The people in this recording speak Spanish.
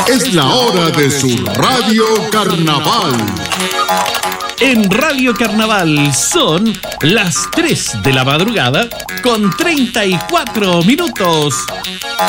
Es la hora de su Radio Carnaval. En Radio Carnaval son las 3 de la madrugada con 34 minutos.